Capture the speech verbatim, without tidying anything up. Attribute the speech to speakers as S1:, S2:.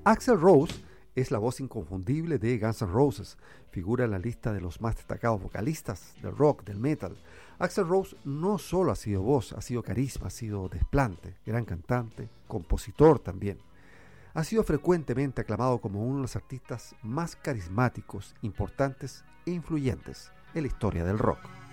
S1: Axl Rose es la voz inconfundible de Guns N' Roses, figura en la lista de los más destacados vocalistas del rock, del metal. Axl Rose no solo ha sido voz, ha sido carisma, ha sido desplante, gran cantante, compositor también. Ha sido frecuentemente aclamado como uno de los artistas más carismáticos, importantes e influyentes en la historia del rock.